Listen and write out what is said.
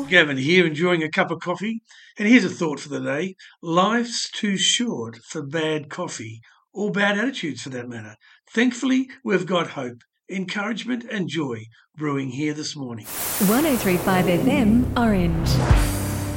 Gavin here, enjoying a cup of coffee. And here's a thought for the day. Life's too short for bad coffee, or bad attitudes for that matter. Thankfully, we've got hope, encouragement and joy brewing here this morning. 103.5 FM Orange.